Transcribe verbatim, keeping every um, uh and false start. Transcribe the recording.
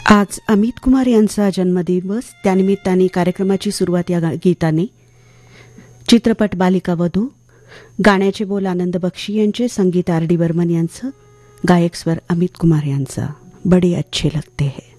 आज अमित कुमार यांचा जन्मदिवस, त्यानिमित्ताने कार्यक्रमाची सुरुवात या गीताने. चित्रपट बालिका वधू. गाण्याचे बोल आनंद बक्षी यांचे, संगीत आर डी बर्मन यांचं, गायक स्वर अमित कुमार यांचा. बडे अच्छे लगते हैं.